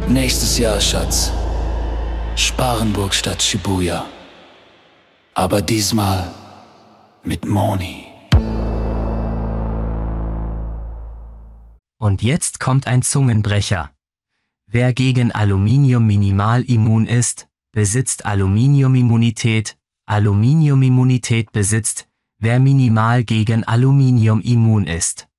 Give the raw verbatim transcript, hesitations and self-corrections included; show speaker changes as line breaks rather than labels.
Nächstes Jahr, Schatz. Sparenburg statt Shibuya. Aber diesmal mit Moni.
Und jetzt kommt ein Zungenbrecher. Wer gegen Aluminium minimal immun ist, besitzt Aluminiumimmunität. Aluminiumimmunität besitzt, wer minimal gegen Aluminium immun ist.